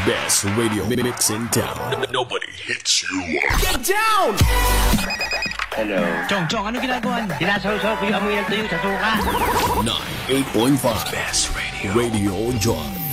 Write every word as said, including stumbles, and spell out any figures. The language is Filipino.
best radio mix in town. Nobody hits you up. Get down! Hello. Chong, Chong, ano ginagawa niyo? Sinasaw-saw ko yung amoy ng tuyo sa suka. ninety-eight point five Best Radio. Radio John.